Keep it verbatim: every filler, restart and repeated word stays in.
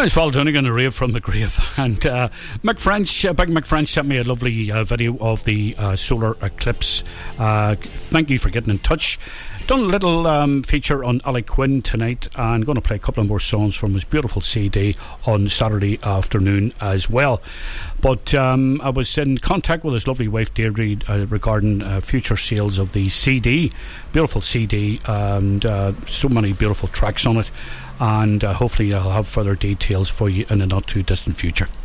Nice, Val Donegan, a rave from the grave. And uh, Mick French, uh, Big Mick French sent me a lovely uh, video of the uh, solar eclipse. Uh, thank you for getting in touch. Done a little um, feature on Ali Quinn tonight, and going to play a couple of more songs from his beautiful C D on Saturday afternoon as well. But um, I was in contact with his lovely wife Deirdre uh, regarding uh, future sales of the C D. Beautiful C D, and uh, so many beautiful tracks on it. And uh, hopefully I'll have further details for you in the not too distant future.